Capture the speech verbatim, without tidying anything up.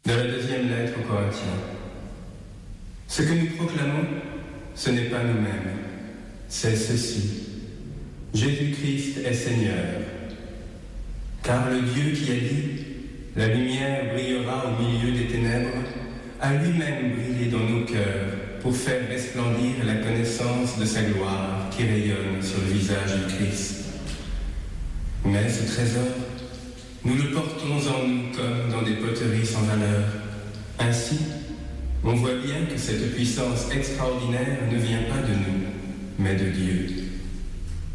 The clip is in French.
De la deuxième lettre aux Corinthiens. Ce que nous proclamons, ce n'est pas nous-mêmes, c'est ceci. Jésus-Christ est Seigneur. Car le Dieu qui a dit « La lumière brillera au milieu des ténèbres » a lui-même brillé dans nos cœurs pour faire resplendir la connaissance de sa gloire qui rayonne sur le visage du Christ. Mais ce trésor, nous le portons en nous comme dans des poteries sans valeur. Ainsi, on voit bien que cette puissance extraordinaire ne vient pas de nous, mais de Dieu.